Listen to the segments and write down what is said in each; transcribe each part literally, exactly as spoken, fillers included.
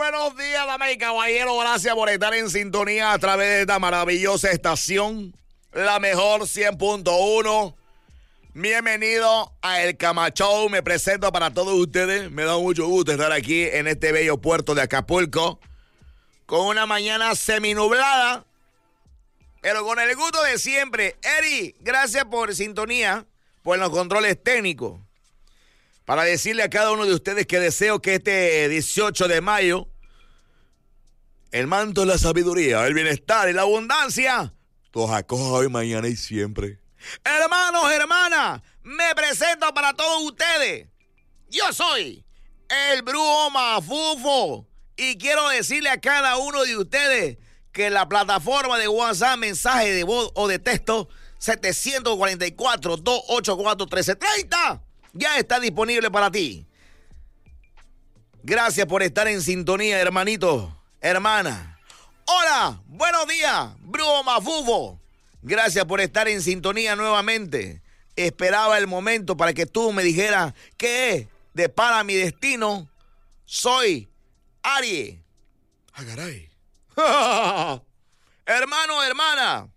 buenos días, damas y caballeros. Gracias por estar en sintonía a través de esta maravillosa estación, la mejor cien punto uno. Bienvenido a El Camachou. Me presento para todos ustedes. Me da mucho gusto estar aquí en este bello puerto de Acapulco, con una mañana seminublada, pero con el gusto de siempre. Eri, gracias por sintonía, por los controles técnicos. Para decirle a cada uno de ustedes que deseo que este dieciocho de mayo, el manto de la sabiduría, el bienestar y la abundancia, los acoja hoy, mañana y siempre. Hermanos, hermanas, me presento para todos ustedes. Yo soy el Brujo Mafufo y quiero decirle a cada uno de ustedes que la plataforma de WhatsApp, mensaje de voz o de texto, siete cuatro cuatro, dos ocho cuatro, uno tres tres cero, ya está disponible para ti. Gracias por estar en sintonía, hermanito, hermana. Hola, buenos días, Brujo Mafufo. Gracias por estar en sintonía nuevamente. Esperaba el momento para que tú me dijeras qué es depara mi destino. Soy Aries. ¡Ah, caray! Hermano, hermana.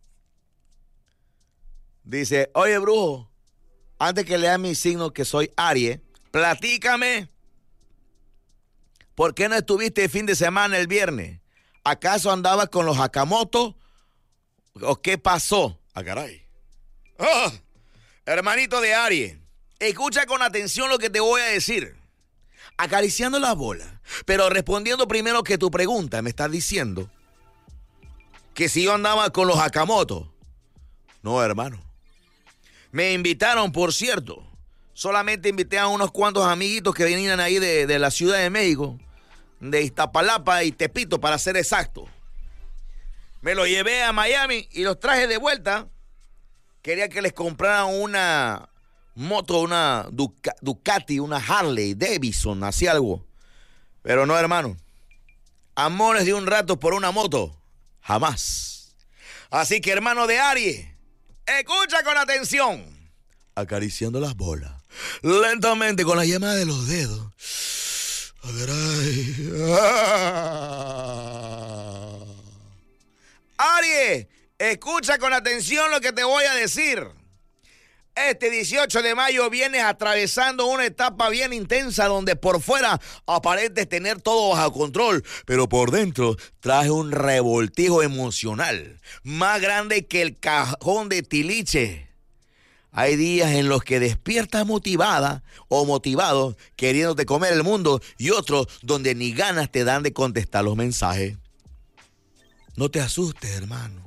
Dice, oye, brujo, antes que lea mi signo que soy Aries, platícame, ¿por qué no estuviste el fin de semana el viernes? ¿Acaso andabas con los Akamoto? ¿O qué pasó? ¡Ah, caray! ¡Oh! Hermanito de Aries, escucha con atención lo que te voy a decir. Acariciando las bolas, pero respondiendo primero que tu pregunta, me estás diciendo que si yo andaba con los Akamoto. No, hermano. Me invitaron, por cierto. Solamente invité a unos cuantos amiguitos que venían ahí de, de la Ciudad de México, de Iztapalapa y Tepito, para ser exacto. Me los llevé a Miami y los traje de vuelta. Quería que les compraran una moto, una Duca- Ducati, una Harley Davidson, así algo. Pero no, hermano. Amores de un rato por una moto, jamás. Así que, hermano de Aries, escucha con atención. Acariciando las bolas, lentamente con la yema de los dedos. A ver, ay. Ah. Aries, escucha con atención lo que te voy a decir. Este dieciocho de mayo vienes atravesando una etapa bien intensa donde por fuera aparentes tener todo bajo control, pero por dentro trae un revoltijo emocional más grande que el cajón de Tiliche. Hay días en los que despiertas motivada o motivado queriéndote comer el mundo y otros donde ni ganas te dan de contestar los mensajes. No te asustes, hermano.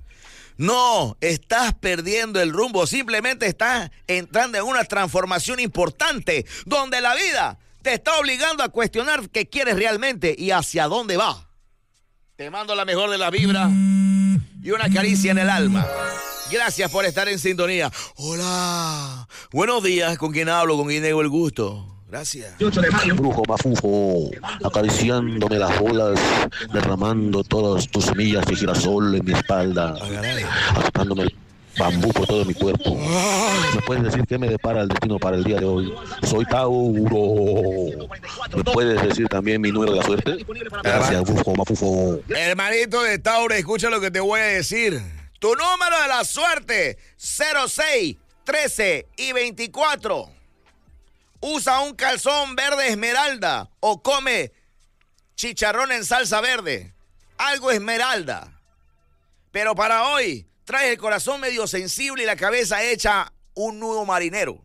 No, estás perdiendo el rumbo, simplemente estás entrando en una transformación importante donde la vida te está obligando a cuestionar qué quieres realmente y hacia dónde va. Te mando la mejor de la vibra y una caricia en el alma. Gracias por estar en sintonía. Hola, buenos días, ¿con quién hablo? ¿Con quién tengo el gusto? Gracias. Brujo Mafufo, acariciándome las bolas, derramando todas tus semillas de girasol en mi espalda, agitándome el bambú por todo mi cuerpo. ¿Me puedes decir qué me depara el destino para el día de hoy? Soy Tauro. ¿Me puedes decir también mi número de la suerte? Gracias, Brujo Mafufo. Hermanito de Tauro, escucha lo que te voy a decir. Tu número de la suerte, cero seis, trece y veinticuatro. Usa un calzón verde esmeralda o come chicharrón en salsa verde. Algo esmeralda. Pero para hoy, traes el corazón medio sensible y la cabeza hecha un nudo marinero.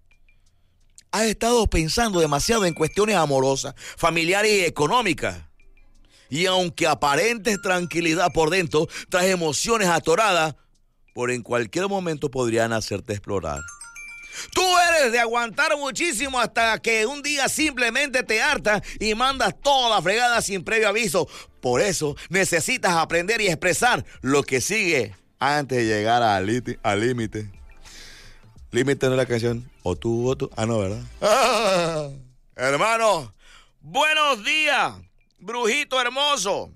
Has estado pensando demasiado en cuestiones amorosas, familiares y económicas. Y aunque aparentes tranquilidad por dentro, traes emociones atoradas, por en cualquier momento podrían hacerte explorar. Tú eres de aguantar muchísimo hasta que un día simplemente te hartas y mandas toda la fregada sin previo aviso. Por eso necesitas aprender y expresar lo que sigue antes de llegar al límite. Límite no es la canción. O tú o tú. Ah, no, ¿verdad? Ah, hermano, buenos días, brujito hermoso.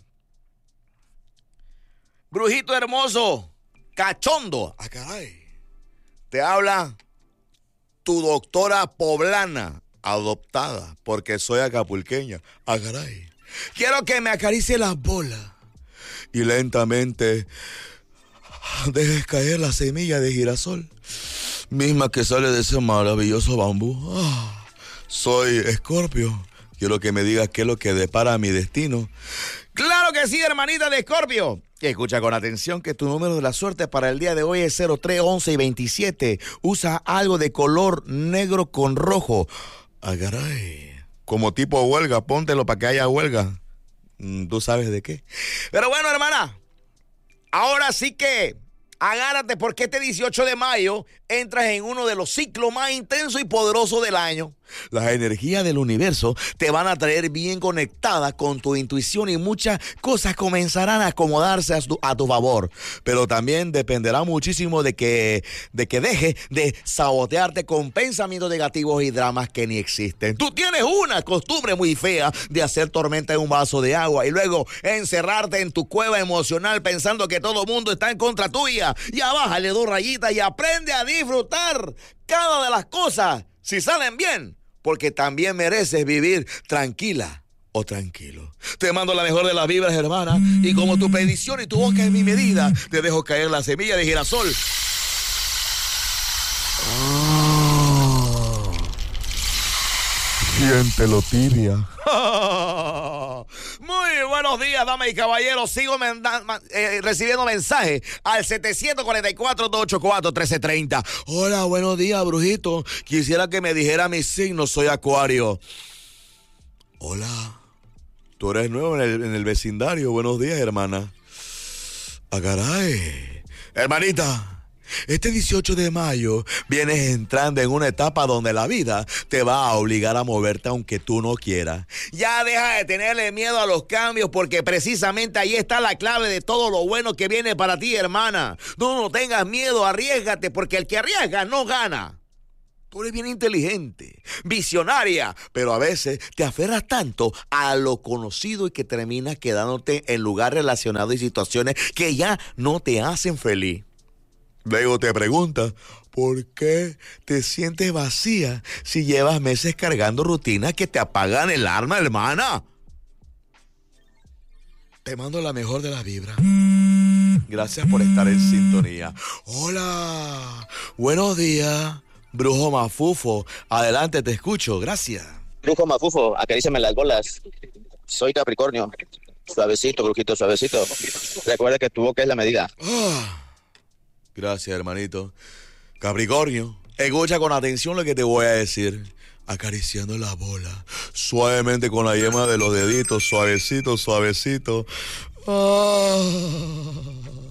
Brujito hermoso, cachondo. Ah, caray. Te habla tu doctora poblana, adoptada, porque soy acapulqueña. Ah, caray. Quiero que me acaricie las bolas y lentamente dejes caer la semilla de girasol, misma que sale de ese maravilloso bambú. Ah, soy Escorpio. Quiero que me digas qué es lo que depara mi destino. ¡Claro que sí, hermanita de Escorpio! Escucha con atención que tu número de la suerte para el día de hoy es cero, tres, once y veintisiete. Usa algo de color negro con rojo. ¡Ah, caray! Como tipo huelga, póntelo para que haya huelga. Tú sabes de qué. Pero bueno, hermana, ahora sí que agárrate porque este dieciocho de mayo entras en uno de los ciclos más intensos y poderosos del año. Las energías del universo te van a traer bien conectada con tu intuición y muchas cosas comenzarán a acomodarse a tu, a tu favor. Pero también dependerá muchísimo de que, de que dejes de sabotearte con pensamientos negativos y dramas que ni existen. Tú tienes una costumbre muy fea de hacer tormenta en un vaso de agua y luego encerrarte en tu cueva emocional pensando que todo el mundo está en contra tuya. Ya bájale dos rayitas y aprende a disfrutar cada de las cosas si salen bien, porque también mereces vivir tranquila o tranquilo. Te mando la mejor de las vibras, hermana, y como tu petición y tu boca es mi medida, te dejo caer la semilla de girasol. Oh. Siéntelo tibia. Muy buenos días, damas y caballeros. Sigo manda, eh, recibiendo mensajes al setecientos cuarenta y cuatro, doscientos ochenta y cuatro, trece treinta. Hola, buenos días, brujito. Quisiera que me dijera mi signo. Soy Acuario. Hola. Tú eres nuevo en el, en el vecindario. Buenos días, hermana. Ah, caray. Hermanita, este dieciocho de mayo vienes entrando en una etapa donde la vida te va a obligar a moverte aunque tú no quieras. Ya deja de tenerle miedo a los cambios porque precisamente ahí está la clave de todo lo bueno que viene para ti, hermana. No, no tengas miedo, arriésgate porque el que arriesga no gana. Tú eres bien inteligente, visionaria, pero a veces te aferras tanto a lo conocido y que terminas quedándote en lugares relacionados y situaciones que ya no te hacen feliz. Luego te preguntas, ¿por qué te sientes vacía si llevas meses cargando rutinas que te apagan el alma, hermana? Te mando la mejor de las vibras. Gracias por estar en sintonía. Hola, buenos días, brujo mafufo. Adelante, te escucho, gracias. Brujo mafufo, acaríciame las bolas. Soy Capricornio. Suavecito, brujito, suavecito. Recuerda que tu boca es la medida. Oh. Gracias, hermanito. Capricornio, escucha con atención lo que te voy a decir. Acariciando la bola, suavemente con la yema de los deditos, suavecito, suavecito. Oh.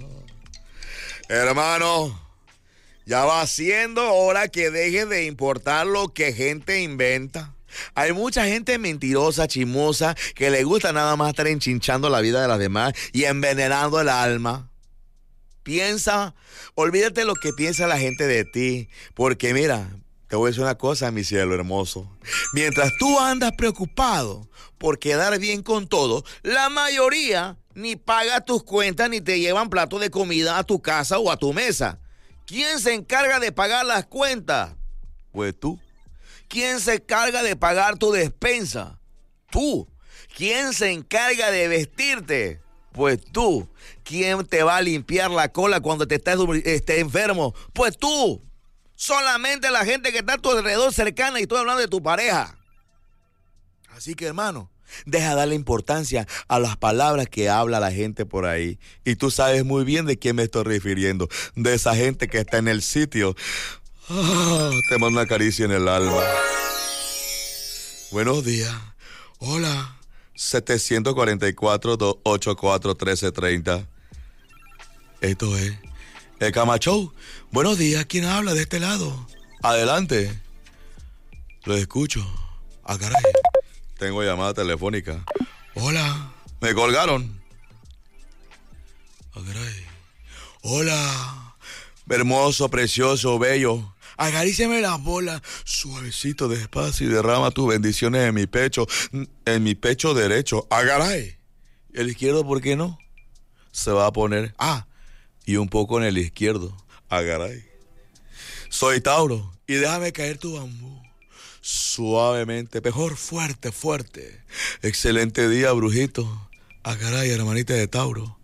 Hermano, ya va siendo hora que dejes de importar lo que gente inventa. Hay mucha gente mentirosa, chismosa, que le gusta nada más estar enchinchando la vida de las demás y envenenando el alma. Piensa, olvídate lo que piensa la gente de ti, porque mira, te voy a decir una cosa, mi cielo hermoso. Mientras tú andas preocupado por quedar bien con todo, la mayoría ni paga tus cuentas ni te llevan plato de comida a tu casa o a tu mesa. ¿Quién se encarga de pagar las cuentas? Pues tú. ¿Quién se encarga de pagar tu despensa? Tú. ¿Quién se encarga de vestirte? Pues tú. ¿Quién te va a limpiar la cola cuando te estás estés enfermo? Pues tú. Solamente la gente que está a tu alrededor cercana y estoy hablando de tu pareja. Así que, hermano, deja de darle importancia a las palabras que habla la gente por ahí. Y tú sabes muy bien de quién me estoy refiriendo. De esa gente que está en el sitio. Oh, te mando una caricia en el alma. Buenos días. Hola. setecientos cuarenta y cuatro, doscientos ochenta y cuatro, trece treinta. Esto es el Camacho. Buenos días, ¿quién habla de este lado? Adelante. Lo escucho. Ah, caray. Tengo llamada telefónica. Hola. ¿Me colgaron? Ah, caray. Hola. Hermoso, precioso, bello. Acaríciame las bolas, suavecito, despacio y derrama tus bendiciones en mi pecho, en mi pecho derecho. ¡Agaray! El izquierdo, ¿por qué no? Se va a poner, ah, y un poco en el izquierdo. ¡Agaray! Soy Tauro y déjame caer tu bambú. suavemente, mejor fuerte, fuerte. Excelente día, brujito. Ah, caray, hermanita de Tauro.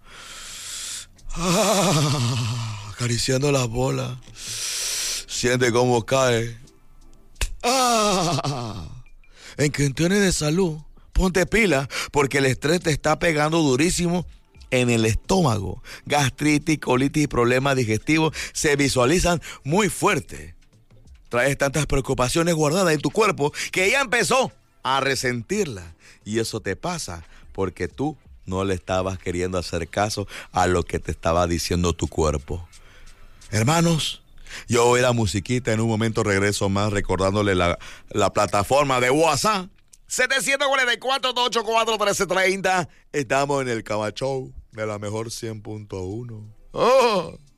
Ah, acariciando las bolas. Siente cómo cae. Ah, en cuestiones de salud, ponte pila, porque el estrés te está pegando durísimo en el estómago. Gastritis, colitis y problemas digestivos se visualizan muy fuerte. Traes tantas preocupaciones guardadas en tu cuerpo que ya empezó a resentirla. Y eso te pasa porque tú no le estabas queriendo hacer caso a lo que te estaba diciendo tu cuerpo. Hermanos, yo voy a la musiquita, en un momento regreso más recordándole la, la plataforma de WhatsApp. setecientos cuarenta y cuatro, dos ochenta y cuatro, trece treinta. Estamos en el Cama Show de la mejor cien punto uno. ¡Oh!